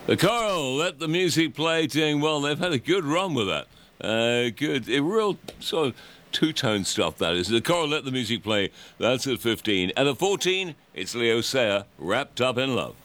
The Coral, Let the Music Play, doing well. They've had a good run with that. Good. A real sort of two-tone stuff, that is. The Coral, Let the Music Play, that's at 15. And at 14, it's Leo Sayer, Wrapped Up in Love.